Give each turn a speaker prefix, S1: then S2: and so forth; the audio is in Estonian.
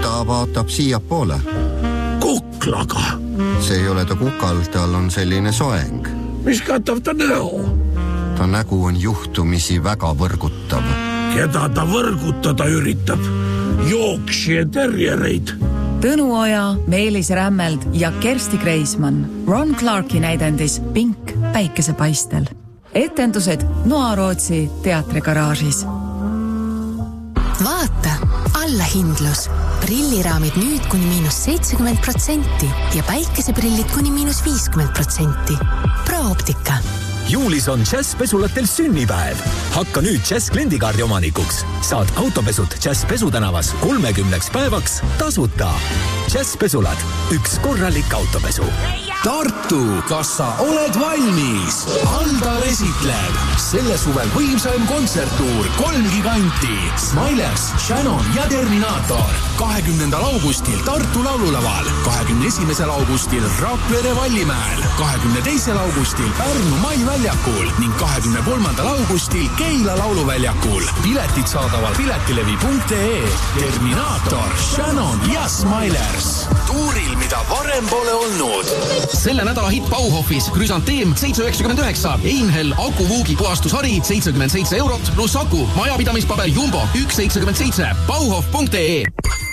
S1: Ta vaatab siia poole.
S2: Kuklaga.
S1: See ei ole ta kukal, tal on selline soeng.
S2: Mis katab ta näo?
S1: Ta nägu on juhtumisi väga võrgutav.
S2: Keda ta võrgutada üritab? Jooksje terjereid.
S3: Tõnu Oja, Meelis Rämmeld ja Kersti Kreismann Ron Clarki näidendis Pink päikesepaistel. Etendused Noarootsi teatrigaraažis.
S4: Vaata, allahindlus. Prilliraamid nüüd kuni -70% ja päikeseprillid kuni -50%. ProOptica.
S5: Juulis on Jazz pesulatel sünnipäev. Hakka nüüd Jazz kliendikaardi omanikuks. Saad autopesud Jazz pesutänavas 30 päevaks tasuta. Jazz pesulad. Üks korralik autopesu.
S6: Tartu, kas sa oled valmis? Aldar esitleb selle suvel võimsaim kontserttuur 3 giganti. Smilers, Shannon ja Terminator. 20. augustil Tartu laululaval, 21. augustil Rakvere Vallimäel, 22. augustil Pärnu Maiväljakul ning 23. augustil Keila lauluväljakul. Piletid saadaval piletilevi.ee. Terminator, Shannon ja Smilers. Tuuril, mida varem pole olnud.
S7: Selle nädala hitt Bauhofis Krüsanteem 7,99, Einhell akuvuugi puhastushari 77 € pluss aku, majapidamispaber Jumbo 1,77, bauhof.ee.